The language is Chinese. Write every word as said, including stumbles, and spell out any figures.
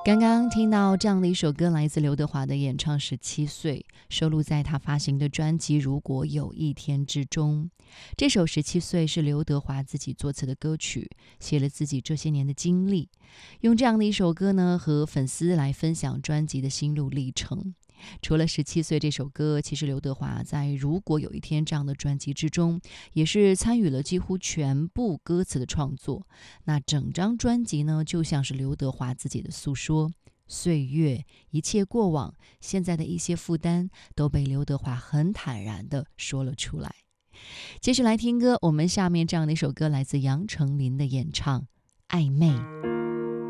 刚刚听到这样的一首歌，来自刘德华的演唱《十七岁》，收录在他发行的专辑《如果有一天》之中。这首《十七岁》是刘德华自己作词的歌曲，写了自己这些年的经历，用这样的一首歌呢，和粉丝来分享专辑的心路历程。除了《十七岁》这首歌，其实刘德华在《如果有一天》这样的专辑之中，也是参与了几乎全部歌词的创作。那整张专辑呢，就像是刘德华自己的诉说，岁月，一切过往，现在的一些负担，都被刘德华很坦然地说了出来。接续来听歌，我们下面这样的一首歌来自杨丞琳的演唱《暧昧》。